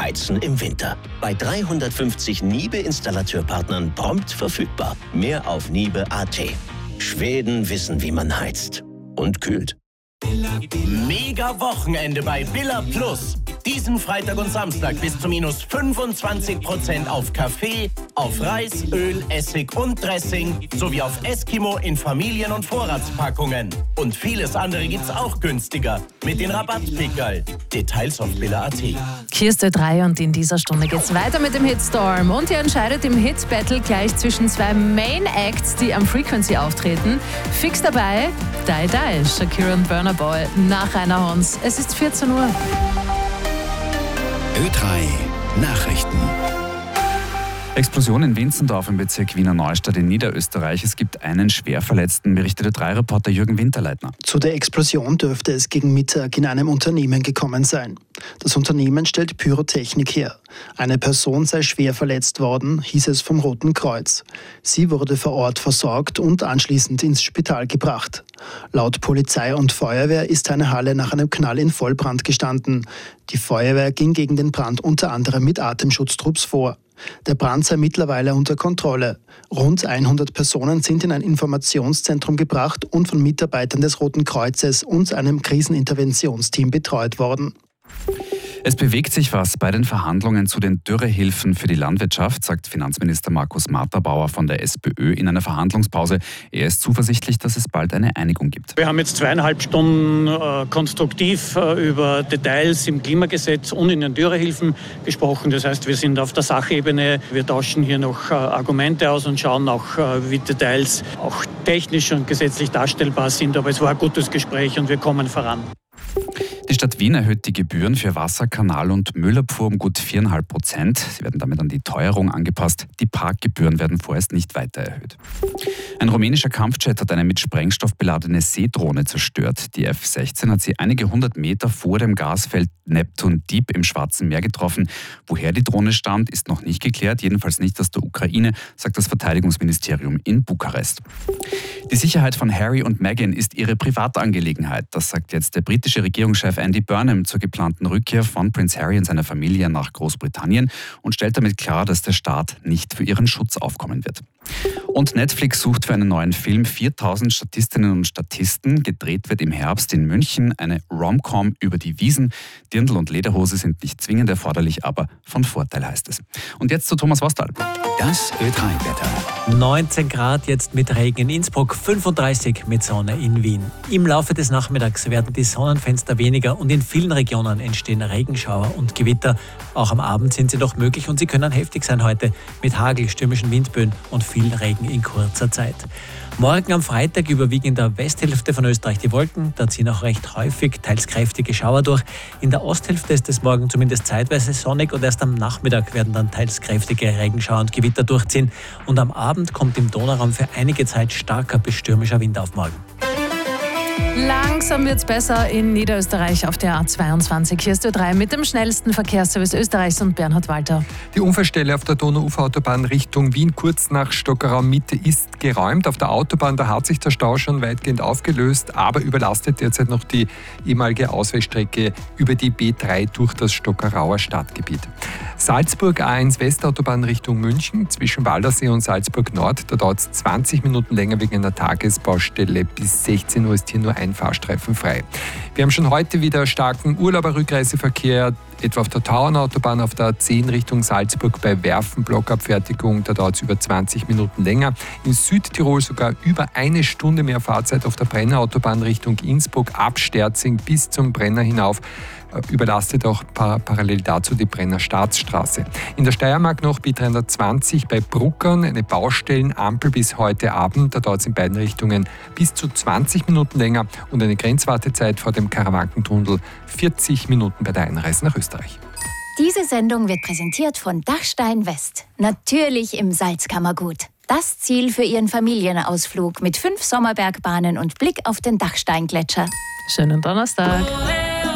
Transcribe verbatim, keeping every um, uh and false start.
Heizen im Winter. Bei dreihundertfünfzig Niebe-Installateurpartnern prompt verfügbar. Mehr auf niebe punkt at. Schweden wissen, wie man heizt und kühlt. Mega Wochenende bei Billa Plus. Diesen Freitag und Samstag bis zu minus fünfundzwanzig Prozent auf Kaffee, auf Reis, Öl, Essig und Dressing sowie auf Eskimo in Familien- und Vorratspackungen. Und vieles andere gibt's auch günstiger mit den Rabattpickerl. Details auf Billa punkt at. Hier ist Ö drei und in dieser Stunde geht's weiter mit dem Hitstorm. Und ihr entscheidet im Hit-Battle gleich zwischen zwei Main-Acts, die am Frequency auftreten. Fix dabei, Die Die, Shakira und Burna Boy nach Rainer Hons. Es ist vierzehn Uhr. Ö drei Nachrichten. Explosion in Winzendorf im Bezirk Wiener Neustadt in Niederösterreich. Es gibt einen Schwerverletzten, berichtet Ö drei Reporter Jürgen Winterleitner. Zu der Explosion dürfte es gegen Mittag in einem Unternehmen gekommen sein. Das Unternehmen stellt Pyrotechnik her. Eine Person sei schwer verletzt worden, hieß es vom Roten Kreuz. Sie wurde vor Ort versorgt und anschließend ins Spital gebracht. Laut Polizei und Feuerwehr ist eine Halle nach einem Knall in Vollbrand gestanden. Die Feuerwehr ging gegen den Brand unter anderem mit Atemschutztrupps vor. Der Brand sei mittlerweile unter Kontrolle. Rund hundert Personen sind in ein Informationszentrum gebracht und von Mitarbeitern des Roten Kreuzes und einem Kriseninterventionsteam betreut worden. Es bewegt sich was bei den Verhandlungen zu den Dürrehilfen für die Landwirtschaft, sagt Finanzminister Markus Marterbauer von der SPÖ in einer Verhandlungspause. Er ist zuversichtlich, dass es bald eine Einigung gibt. Wir haben jetzt zweieinhalb Stunden äh, konstruktiv äh, über Details im Klimagesetz und in den Dürrehilfen gesprochen. Das heißt, wir sind auf der Sachebene. Wir tauschen hier noch äh, Argumente aus und schauen auch, äh, wie Details auch technisch und gesetzlich darstellbar sind. Aber es war ein gutes Gespräch und wir kommen voran. Die Stadt Wien erhöht die Gebühren für Wasser, Kanal und Müllabfuhr um gut vier Komma fünf Prozent. Sie werden damit an die Teuerung angepasst. Die Parkgebühren werden vorerst nicht weiter erhöht. Ein rumänischer Kampfjet hat eine mit Sprengstoff beladene Seedrohne zerstört. Die F sechzehn hat sie einige hundert Meter vor dem Gasfeld Neptun Deep im Schwarzen Meer getroffen. Woher die Drohne stammt, ist noch nicht geklärt. Jedenfalls nicht aus der Ukraine, sagt das Verteidigungsministerium in Bukarest. Die Sicherheit von Harry und Meghan ist ihre Privatangelegenheit. Das sagt jetzt der britische Regierungschef Andy Burnham zur geplanten Rückkehr von Prince Harry und seiner Familie nach Großbritannien und stellt damit klar, dass der Staat nicht für ihren Schutz aufkommen wird. Und Netflix sucht für einen neuen Film viertausend Statistinnen und Statisten. Gedreht wird im Herbst in München eine Rom-Com über die Wiesn. Dirndl und Lederhose sind nicht zwingend erforderlich, aber von Vorteil heißt es. Und jetzt zu Thomas Wastal. Das Ö drei Wetter. neunzehn Grad jetzt mit Regen in Innsbruck, fünfunddreißig mit Sonne in Wien. Im Laufe des Nachmittags werden die Sonnenfenster weniger und in vielen Regionen entstehen Regenschauer und Gewitter. Auch am Abend sind sie noch möglich und sie können heftig sein heute mit Hagel, stürmischen Windböen und viel Regen in kurzer Zeit. Morgen am Freitag überwiegen in der Westhälfte von Österreich die Wolken. Da ziehen auch recht häufig teils kräftige Schauer durch. In der Osthälfte ist es morgen zumindest zeitweise sonnig und erst am Nachmittag werden dann teils kräftige Regenschauer und Gewitter durchziehen. Und am Abend kommt im Donauraum für einige Zeit starker bis stürmischer Wind auf morgen. Langsam wird's besser in Niederösterreich auf der A zweiundzwanzig. Hier ist Ö drei mit dem schnellsten Verkehrsservice Österreichs und Bernhard Walter. Die Unfallstelle auf der Donau-Ufer-Autobahn Richtung Wien kurz nach Stockerau Mitte ist geräumt. Auf der Autobahn, da hat sich der Stau schon weitgehend aufgelöst, aber überlastet derzeit noch die ehemalige Ausweichstrecke über die B drei durch das Stockerauer Stadtgebiet. Salzburg A eins Westautobahn Richtung München zwischen Waldersee und Salzburg Nord. Da dauert es zwanzig Minuten länger wegen einer Tagesbaustelle. Bis sechzehn Uhr ist hier nur ein Fahrstreifen frei. Wir haben schon heute wieder starken Urlauberrückreiseverkehr, etwa auf der Tauernautobahn auf der A zehn Richtung Salzburg bei Werfen, Blockabfertigung, da dauert es über zwanzig Minuten länger. In Südtirol sogar über eine Stunde mehr Fahrzeit auf der Brennerautobahn Richtung Innsbruck, ab Sterzing bis zum Brenner hinauf. Überlastet auch par- parallel dazu die Brenner Staatsstraße. In der Steiermark noch B dreihundertzwanzig bei Bruckern, eine Baustellenampel bis heute Abend. Da dauert es in beiden Richtungen bis zu zwanzig Minuten länger und eine Grenzwartezeit vor dem Karawankentunnel vierzig Minuten bei der Einreise nach Österreich. Diese Sendung wird präsentiert von Dachstein West. Natürlich im Salzkammergut. Das Ziel für Ihren Familienausflug mit fünf Sommerbergbahnen und Blick auf den Dachsteingletscher. Schönen Donnerstag.